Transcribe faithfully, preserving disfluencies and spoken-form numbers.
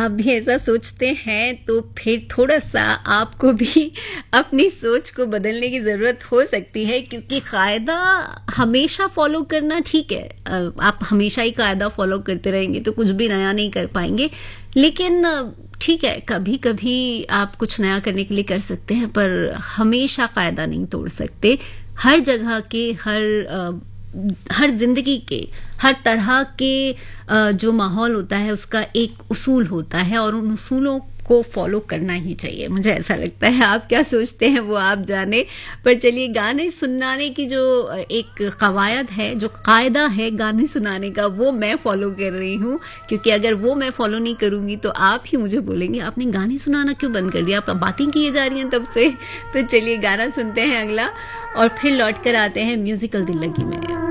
आप भी ऐसा सोचते हैं तो फिर थोड़ा-सा आपको भी अपनी सोच को बदलने की ज़रूरत हो सकती है, क्योंकि कायदा हमेशा फ़ॉलो करना ठीक है। अ, आप हमेशा ही कायदा फ़ॉलो करते रहेंगे तो कुछ भी नया नहीं कर पाएँगे। लेकिन ठीक है, कभी-कभी आप कुछ नया करने के लिए कर सकते हैं, पर हमेशा कायदा नहीं तोड़ सकते। हर जगह के हर अ, हर ज़िंदगी के हर तरह के अ, जो माहौल होता है उसका एक उसूल होता है और उन उसूलों को फॉलो करना ही चाहिए, मुझे ऐसा लगता है। आप क्या सोचते हैं वो आप जाने। पर चलिए, गाने सुनाने की जो एक कवायद है, जो कायदा है गाने सुनाने का, वो मैं फॉलो कर रही हूँ, क्योंकि अगर वो मैं फॉलो नहीं करूँगी तो आप ही मुझे बोलेंगे आपने गाने सुनाना क्यों बंद कर दिया, आप बातें किए जा रही हैं तब से। तो चलिए गाना सुनते हैं अगला और फिर लौट कर आते हैं म्यूजिकल दिल लगी में।